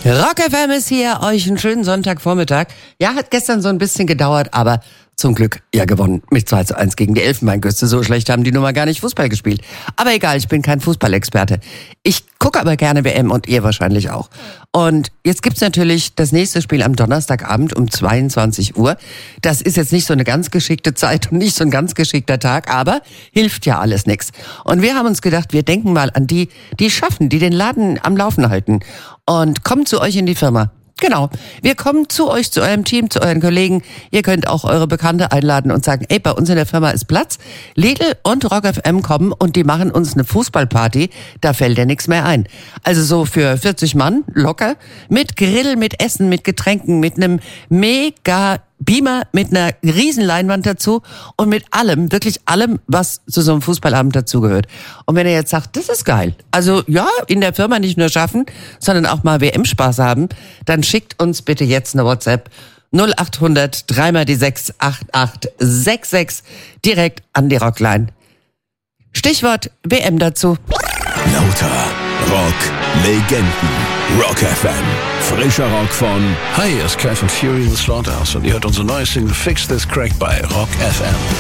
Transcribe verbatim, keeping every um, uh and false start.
Rock F M ist hier, euch einen schönen Sonntagvormittag. Ja, hat gestern so ein bisschen gedauert, aber zum Glück ja gewonnen mit zwei zu eins gegen die Elfenbeinküste. So schlecht haben die Nummer gar nicht Fußball gespielt. Aber egal, ich bin kein Fußballexperte. Ich gucke aber gerne W M und ihr wahrscheinlich auch. Und jetzt gibt's natürlich das nächste Spiel am Donnerstagabend um zweiundzwanzig Uhr. Das ist jetzt nicht so eine ganz geschickte Zeit und nicht so ein ganz geschickter Tag, aber hilft ja alles nix. Und wir haben uns gedacht, wir denken mal an die, die schaffen, die den Laden am Laufen halten und kommen zu euch in die Firma. Genau. Wir kommen zu euch, zu eurem Team, zu euren Kollegen. Ihr könnt auch eure Bekannte einladen und sagen, ey, bei uns in der Firma ist Platz. Lidl und Rock F M kommen und die machen uns eine Fußballparty. Da fällt ja nichts mehr ein. Also so für vierzig Mann, locker, mit Grill, mit Essen, mit Getränken, mit einem mega Beamer, mit einer riesen Leinwand dazu und mit allem, wirklich allem, was zu so einem Fußballabend dazugehört. Und wenn ihr jetzt sagt, das ist geil, also ja, in der Firma nicht nur schaffen, sondern auch mal W M-Spaß haben, dann schickt uns bitte jetzt eine WhatsApp null acht hundert drei mal die sechs acht acht sechs sechs direkt an die Rockline. Stichwort W M dazu. Lauter Rock Legenden. Rock F M. Frischer Rock von... Hi, hier ist Kai von Fury in the Slaughterhouse und ihr hört unsere neue Single Fix This Crack bei Rock F M.